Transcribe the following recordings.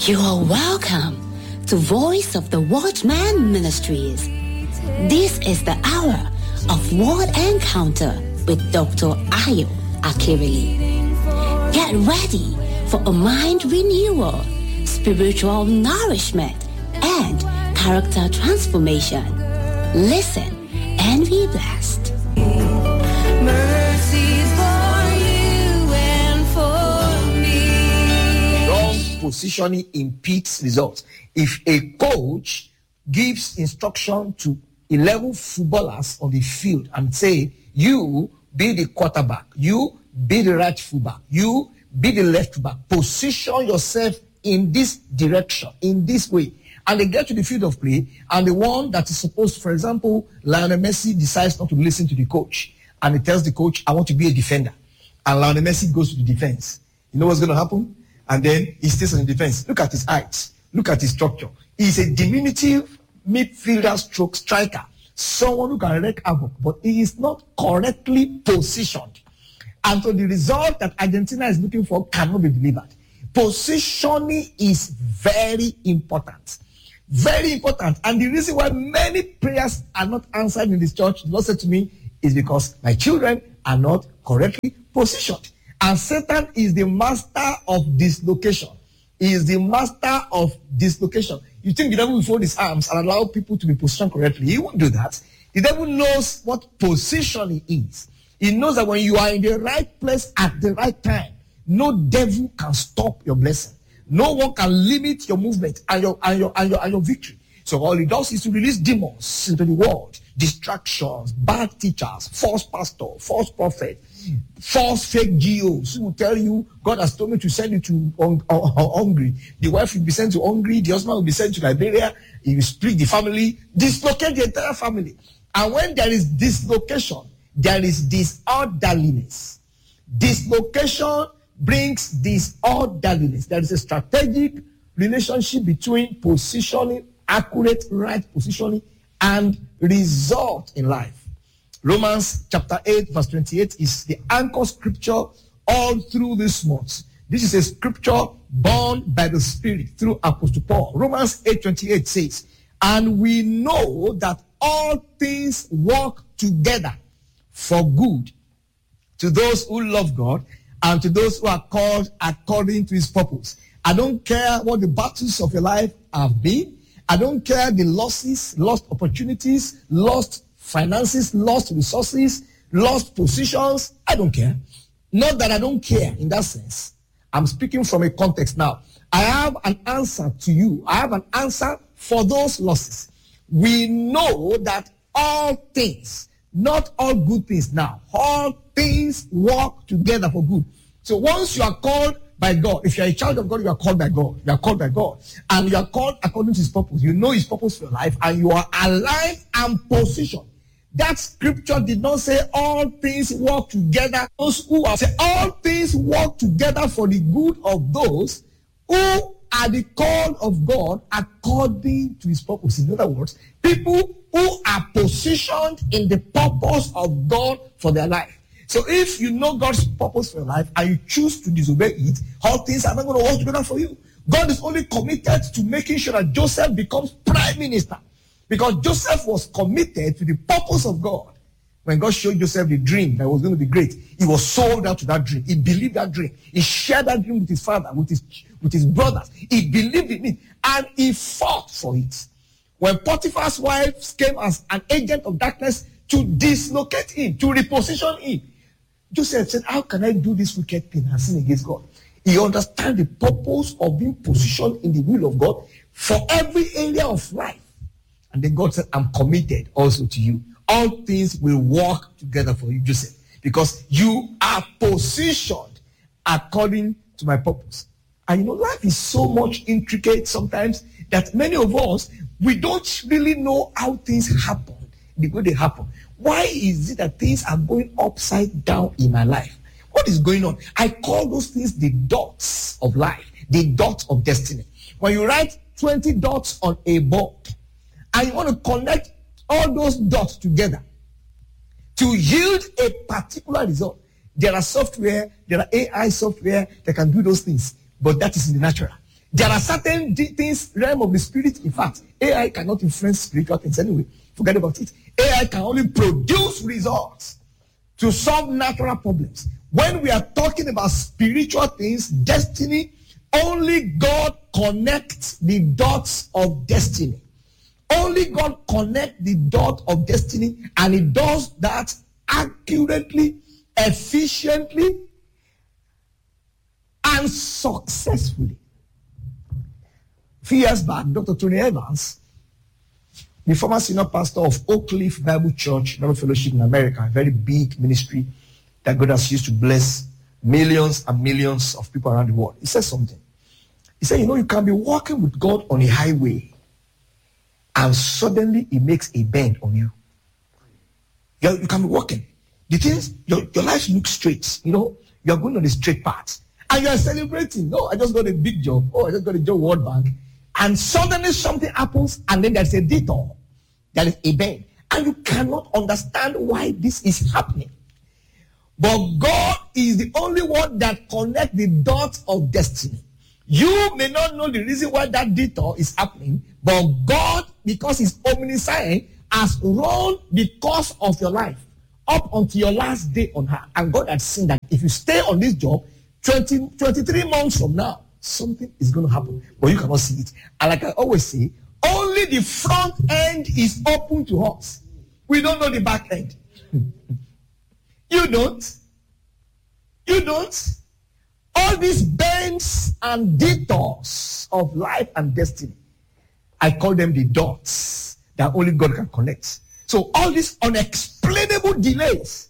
You are welcome to Voice of the Watchman Ministries. This is the hour of Word Encounter with Dr. Ayo Akirili. Get ready for a mind renewal, spiritual nourishment, and character transformation. Listen and be blessed. Mercies for you and for me. Wrong positioning impedes results. If a coach gives instruction to 11 footballers on the field and say, you be the quarterback, you be the right fullback, you be the left back, position yourself in this direction, in this way. And they get to the field of play, and the one that is supposed, for example, Lionel Messi decides not to listen to the coach, and he tells the coach, I want to be a defender. And Lionel Messi goes to the defense. You know what's going to happen? And then he stays on the defense. Look at his height. Look at his structure. He's a diminutive midfielder stroke striker. Someone who can wreak havoc, but he is not correctly positioned. And so the result that Argentina is looking for cannot be delivered. Positioning is very important. Very important. And the reason why many prayers are not answered in this church, the Lord said to me, is because my children are not correctly positioned. And Satan is the master of dislocation. He is the master of dislocation. You think the devil will fold his arms and allow people to be positioned correctly? He won't do that. The devil knows what positioning is. He knows that when you are in the right place at the right time, no devil can stop your blessing. No one can limit your movement and your victory. So all he does is to release demons into the world, distractions, bad teachers, false pastor, false prophet, false fake GOs who will tell you, God has told me to send you to Hungary. The wife will be sent to Hungary, the husband will be sent to Liberia, he will split the family, dislocate the entire family. And when there is dislocation, there is disorderliness. Dislocation brings disorderliness. There is a strategic relationship between positioning, accurate, right positioning, and result in life. Romans chapter 8, verse 28 is the anchor scripture all through this month. This is a scripture born by the Spirit through Apostle Paul. Romans 8:28 says, and we know that all things work together for good to those who love God and to those who are called according to his purpose. I don't care what the battles of your life have been. I don't care the losses, lost opportunities, lost finances, lost resources, lost positions. I don't care. Not that I don't care in that sense. I'm speaking from a context now. I have an answer to you. I have an answer for those losses. We know that all things, not all good things now, all things work together for good. So once you are called by God, if you are a child of God, you are called by God. You are called by God. And you are called according to his purpose. You know his purpose for your life, and you are aligned and positioned. That scripture did not say all things work together. Those who are say all things work together for the good of those who are the called of God according to his purpose. In other words, people who are positioned in the purpose of God for their life. So if you know God's purpose for your life and you choose to disobey it, all things are not going to work together for you. God is only committed to making sure that Joseph becomes prime minister, because Joseph was committed to the purpose of God. When God showed Joseph the dream that was going to be great, he was sold out to that dream. He believed that dream. He shared that dream with his father, with his brothers. He believed in it, and he fought for it. When Potiphar's wife came as an agent of darkness to dislocate him, to reposition him, Joseph said, how can I do this wicked thing and sin against God? He understands the purpose of being positioned in the will of God for every area of life. And then God said, I'm committed also to you. All things will work together for you, Joseph, because you are positioned according to my purpose. And you know, life is so much intricate sometimes that many of us, we don't really know how things happen, the way they happen. Why is it that things are going upside down in my life? What is going on? I call those things the dots of life, the dots of destiny. When you write 20 dots on a board and you want to connect all those dots together to yield a particular result, there are software, there are AI software that can do those things, but that is in the natural. There are certain things, realm of the spirit. In fact, AI cannot influence spiritual things anyway. Forget about it. AI can only produce results to solve natural problems. When we are talking about spiritual things, destiny, only God connects the dots of destiny. Only God connects the dot of destiny, and He does that accurately, efficiently, and successfully. A few years back, Dr. Tony Evans, the former senior pastor of Oak Cliff Bible Church, Bible Fellowship in America, a very big ministry that God has used to bless millions and millions of people around the world. He said something. He said, you can be walking with God on a highway, and suddenly He makes a bend on you. You can be walking. The things, your life looks straight. You're going on the straight path. And you are celebrating. No, I just got a big job. Oh, I just got a job World Bank. And suddenly something happens, and then there's a detour. There is a bend. And you cannot understand why this is happening. But God is the only one that connects the dots of destiny. You may not know the reason why that detour is happening, but God, because He's omniscient, has run the course of your life up until your last day on earth. And God has seen that if you stay on this job, 23 months from now, something is going to happen, but you cannot see it. And like I always say, only the front end is open to us. We don't know the back end. You don't. All these bends and detours of life and destiny, I call them the dots that only God can connect. So all these unexplainable delays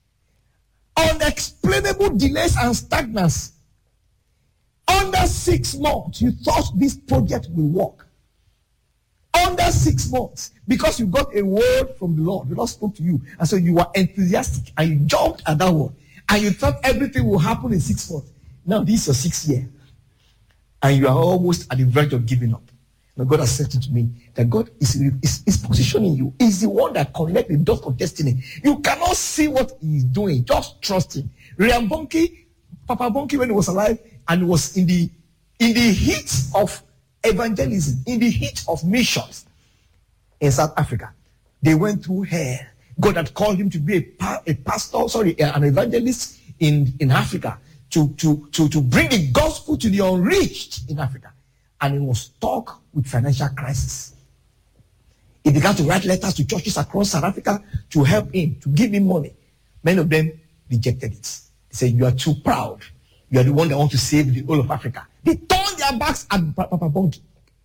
and stagnancy. Under 6 months, you thought this project will work. Under 6 months, because you got a word from the Lord. The Lord spoke to you, and so you were enthusiastic, and you jumped at that word, and you thought everything will happen in 6 months. Now this is your 6th year, and you are almost at the verge of giving up. Now God has said to me that God is positioning you. He's the one that connects the dots of destiny. You cannot see what He's doing. Just trust Him. Papa Bonke, when he was alive and was in the heat of evangelism, in the heat of missions in South Africa, they went through hell. God had called him to be an evangelist in Africa to bring the gospel to the unreached in Africa. And he was stuck with financial crisis. He began to write letters to churches across South Africa to help him, to give him money. Many of them rejected it. They said, you are too proud. You are the one that wants to save the whole of Africa. They turned their backs at Papa Bonke.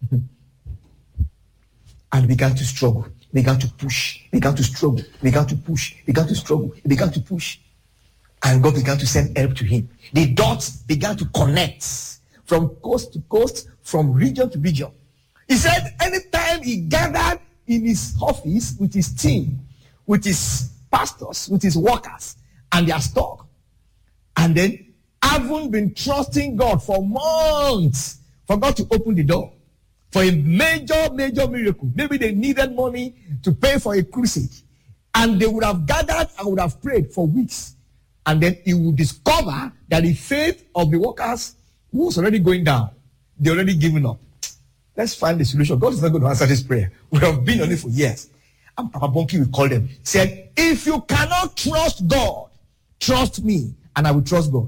And began to struggle. Began to push. Began to struggle. Began to push. Began to struggle. Began to push. And God began to send help to him. The dots began to connect from coast to coast, from region to region. He said anytime he gathered in his office with his team, with his pastors, with his workers, and their stock, and then haven't been trusting God for months for God to open the door for a major miracle. Maybe they needed money to pay for a crusade, and they would have gathered and would have prayed for weeks, and then he would discover that the faith of the workers was already going down. They already given up. Let's find the solution. God is not going to answer this prayer. We have been on it for years. And Papa Bonke will call them. Said, if you cannot trust God, trust me, and I will trust God.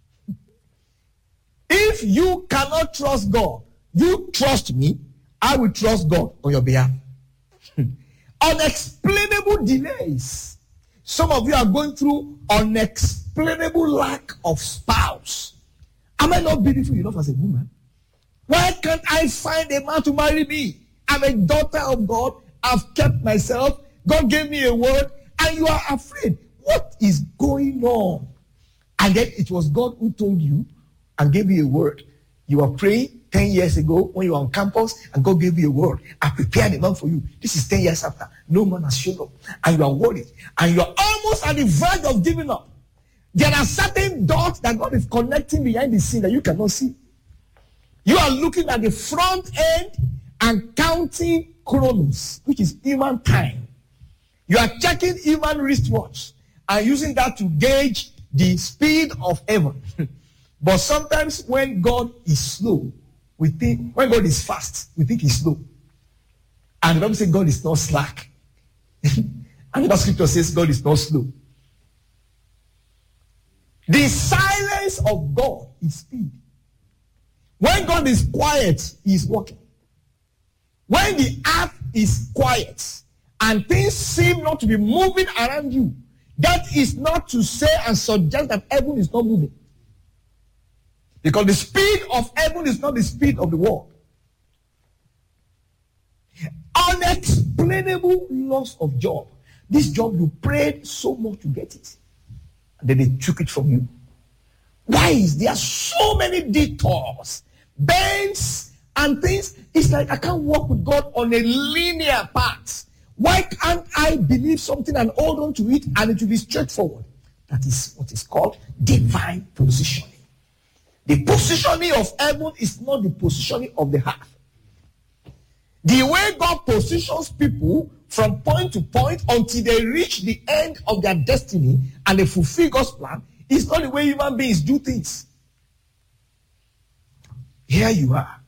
If you cannot trust God, you trust me, I will trust God on your behalf. Unexplainable delays. Some of you are going through unexplainable lack of spouse. Am I not beautiful enough as a woman? Why can't I find a man to marry me? I'm a daughter of God. I've kept myself. God gave me a word, and you are afraid. What is going on? And then it was God who told you and gave you a word. You were praying 10 years ago when you were on campus, and God gave you a word. I prepared a man for you. This is 10 years after. No man has shown up. And you are worried. And you are almost at the verge of giving up. There are certain dots that God is connecting behind the scene that you cannot see. You are looking at the front end and counting chronos, which is human time. You are checking human wristwatch and using that to gauge the speed of heaven. But sometimes when God is slow, we think when God is fast, we think he's slow. And the Bible says God is not slack. Another scripture says God is not slow. The silence of God is speed. When God is quiet, he is working. When the earth is quiet and things seem not to be moving around you, that is not to say and suggest that heaven is not moving. Because the speed of heaven is not the speed of the world. Unexplainable loss of job. This job you prayed so much to get it, and then they took it from you. Why is there so many detours, bends, and things? It's like I can't walk with God on a linear path. Why can't I believe something and hold on to it and it will be straightforward? That is what is called divine positioning. The positioning of heaven is not the positioning of the earth. The way God positions people from point to point until they reach the end of their destiny and they fulfill God's plan is not the way human beings do things. Here you are.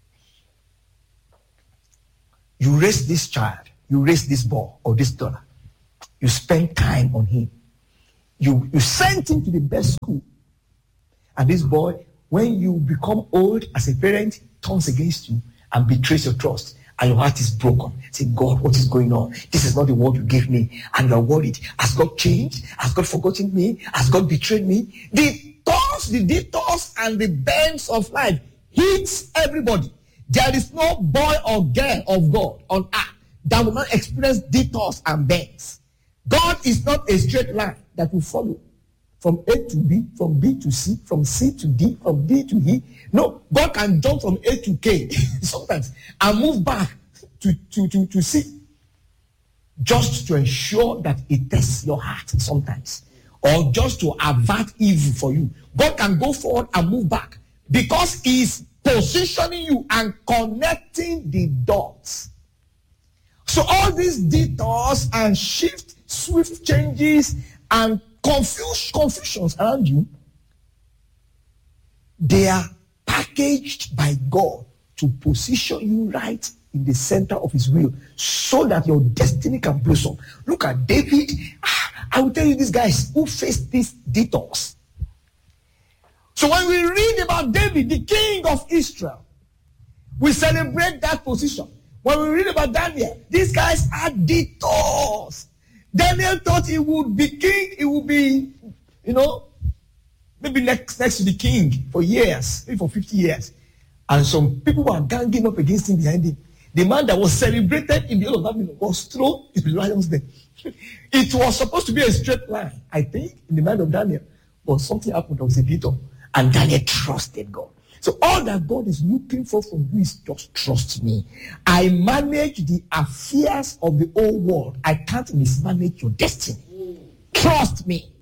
You raise this child. You raise this boy or this daughter. You spend time on him. You sent him to the best school. And this boy, when you become old as a parent, turns against you and betrays your trust. And your heart is broken. Say, God, what is going on? This is not the word you gave me. And you are worried. Has God changed? Has God forgotten me? Has God betrayed me? The detours and the bends of life hits everybody. There is no boy or girl of God on earth that will not experience detours and bends. God is not a straight line that will follow from A to B, from B to C, from C to D, from D to E. No, God can jump from A to K sometimes and move back to C just to ensure that it tests your heart sometimes, or just to avert evil for you. God can go forward and move back because he is positioning you and connecting the dots. So all these detours and swift changes and confusions around you, they are packaged by God to position you right in the center of his will so that your destiny can blossom. Look at David. I will tell you these guys who faced these detours. So when we read about David, the king of Israel, we celebrate that position. When we read about Daniel, these guys had detours. Daniel thought he would be king. He would be, maybe next to the king for years, maybe for 50 years. And some people were ganging up against him behind him. The man that was celebrated in the whole of Babylon was thrown in the lion's den. It was supposed to be a straight line, I think, in the mind of Daniel. But something happened. There was a detour. And Daniel trusted God. So all that God is looking for from you is just trust me. I manage the affairs of the whole world. I can't mismanage your destiny. Trust me.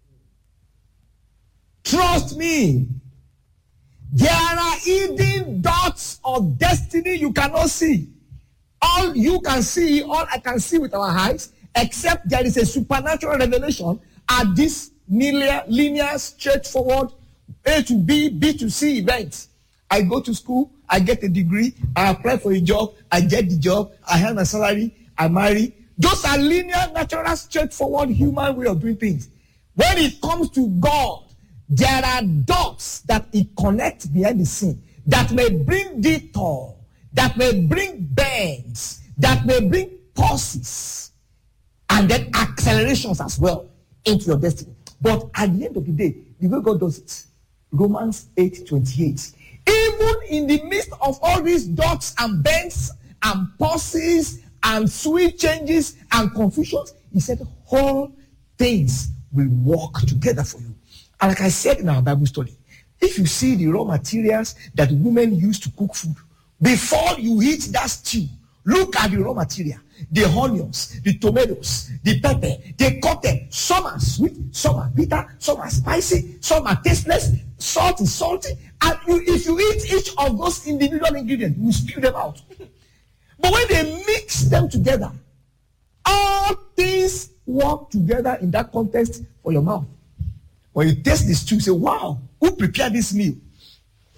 Trust me. There are hidden dots of destiny you cannot see. All you can see, all I can see with our eyes, except there is a supernatural revelation at this linear, straightforward A to B, B to C event. I go to school, I get a degree, I apply for a job, I get the job, I have my salary, I marry. Those are linear, natural, straightforward, human way of doing things. When it comes to God, there are dots that he connects behind the scene that may bring detour, that may bring bends, that may bring pauses, and then accelerations as well into your destiny. But at the end of the day, the way God does it, Romans 8:28. Even in the midst of all these dots and bends and pauses and sweet changes and confusions, he said all things will work together for you. And like I said in our Bible study, if you see the raw materials that women use to cook food, before you eat that stew, look at the raw material. The onions, the tomatoes, the pepper, they cut them. Some are sweet, some are bitter, some are spicy, some are tasteless. Salt is salty. And if you eat each of those individual ingredients, you spew them out. But when they mix them together, all things work together in that context for your mouth. When you taste the stew, you say, wow, who prepared this meal?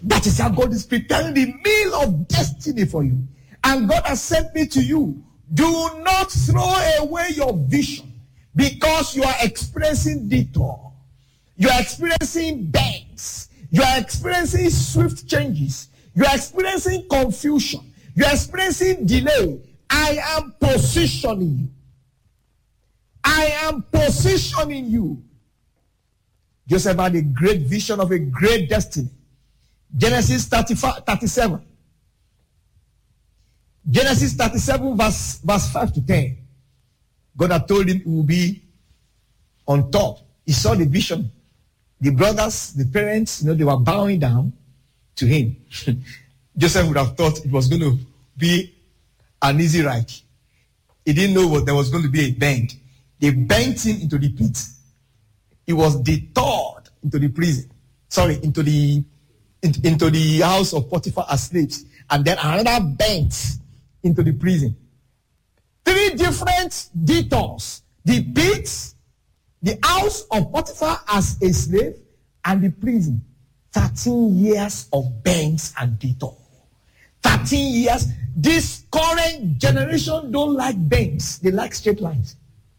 That is how God is preparing the meal of destiny for you. And God has sent me to you. Do not throw away your vision because you are experiencing detour. You are experiencing bends. You are experiencing swift changes. You are experiencing confusion. You are experiencing delay. I am positioning you. I am positioning you. Joseph had a great vision of a great destiny. Genesis 37. Genesis 37 verse 5 to 10. God had told him he will be on top. He saw the vision. The brothers, the parents, they were bowing down to him. Joseph would have thought it was going to be an easy ride. He didn't know there was going to be a bend. They bent him into the pit. He was detoured into the prison. Into the house of Potiphar as slaves. And then another bent into the prison. 3 different detours. The pit, the house of Potiphar as a slave, and the prison. 13 years of bends and detour. 13 years. This current generation don't like bends. They like straight lines.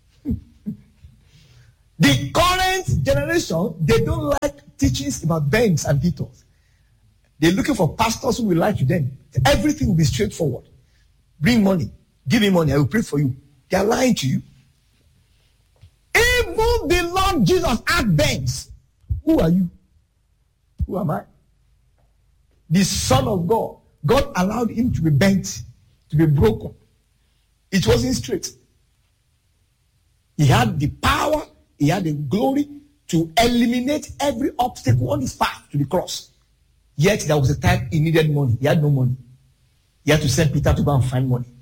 The current generation, they don't like teachings about bends and detours. They're looking for pastors who will lie to them. Everything will be straightforward. Bring money. Give me money. I will pray for you. They are lying to you. Even the Lord Jesus had bends. Who are you? Who am I? The Son of God. God allowed him to be bent, to be broken. It wasn't straight. He had the power, he had the glory to eliminate every obstacle on his path to the cross. Yet there was a time he needed money. He had no money. He had to send Peter to go and find money.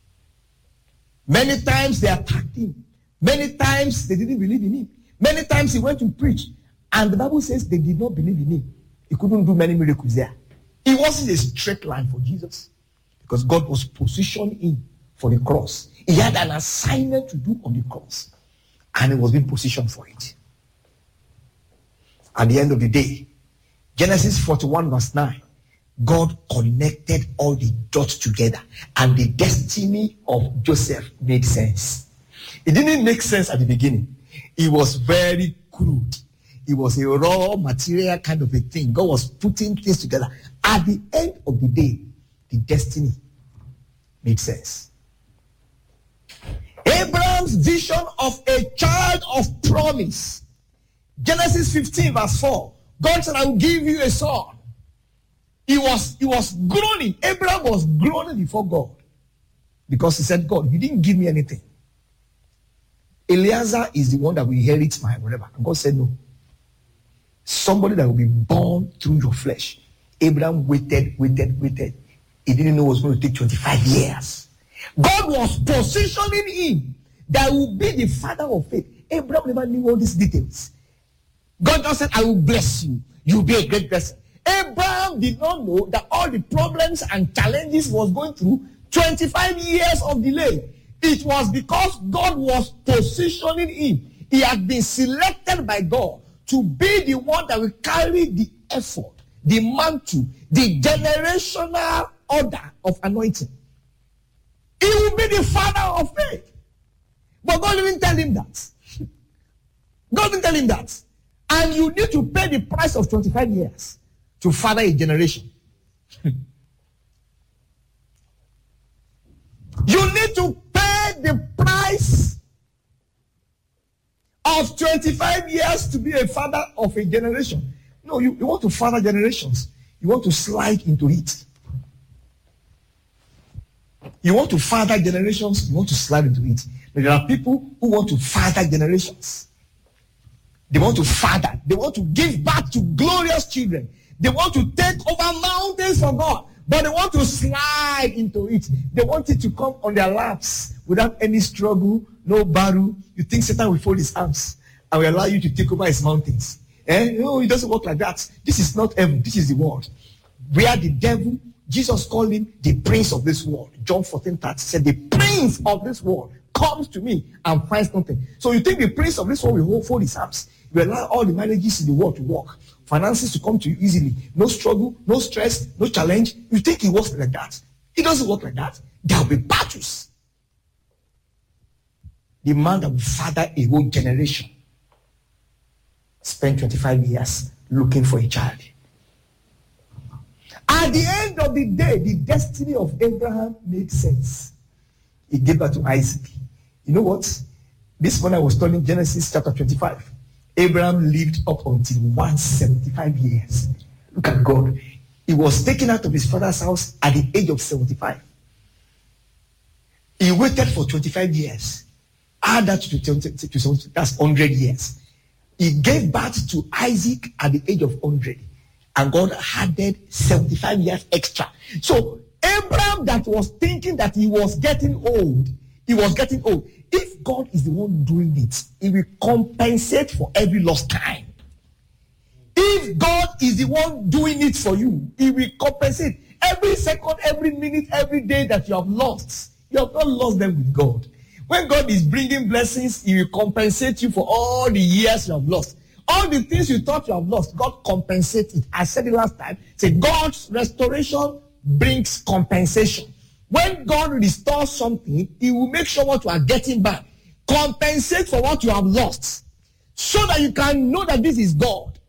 Many times they attacked him. Many times they didn't believe in him. Many times he went to preach. And the Bible says they did not believe in him. He couldn't do many miracles there. It wasn't a straight line for Jesus. Because God was positioning him for the cross. He had an assignment to do on the cross. And he was being positioned for it. At the end of the day, Genesis 41 verse 9, God connected all the dots together. And the destiny of Joseph made sense. It didn't make sense at the beginning. It was very crude. It was a raw material kind of a thing. God was putting things together. At the end of the day, the destiny made sense. Abraham's vision of a child of promise. Genesis 15 verse 4. God said, I will give you a son. He was groaning. Abraham was groaning before God. Because he said, God, you didn't give me anything. Eliezer is the one that will inherit my whatever. And God said, no. Somebody that will be born through your flesh. Abraham waited. He didn't know it was going to take 25 years. God was positioning him that will be the father of faith. Abraham never knew all these details. God just said, I will bless you. You will be a great blessing. Abraham did not know that all the problems and challenges he was going through, 25 years of delay. It was because God was positioning him. He had been selected by God to be the one that will carry the effort, the mantle, the generational order of anointing. He will be the father of faith. But God didn't tell him that. God didn't tell him that. And you need to pay the price of 25 years to father a generation. You need to pay the price of 25 years to be a father of a generation. No, you want to father generations. You want to slide into it. You want to father generations, you want to slide into it. But there are people who want to father generations. They want to father. They want to give back to glorious children. They want to take over mountains for God. But they want to slide into it. They want it to come on their laps without any struggle, no battle. You think Satan will fold his arms and will allow you to take over his mountains. No, it doesn't work like that. This is not heaven. This is the world. Where the devil, Jesus called him the prince of this world. John 14:30 said, the prince of this world comes to me and finds nothing. So you think the prince of this world will fold his arms? He will allow all the marriages in the world to work finances to come to you easily. No struggle, no stress, no challenge. You think it works like that? It doesn't work like that. There will be battles. The man that will father a whole generation spent 25 years looking for a child. At the end of the day, the destiny of Abraham made sense. He gave birth to Isaac. You know what? This morning I was studying Genesis chapter 25. Abraham lived up until 175 years. Look at God. He was taken out of his father's house at the age of 75. He waited for 25 years. Add that to 70, that's 100 years. He gave birth to Isaac at the age of 100. And God added 75 years extra. So Abraham that was thinking that he was getting old, If God is the one doing it, he will compensate for every lost time. If God is the one doing it for you, he will compensate. Every second, every minute, every day that you have lost, you have not lost them with God. When God is bringing blessings, he will compensate you for all the years you have lost. All the things you thought you have lost, God compensates it. I said it last time. Say God's restoration brings compensation. When God restores something, he will make sure what you are getting back. Compensate for what you have lost. So that you can know that this is God.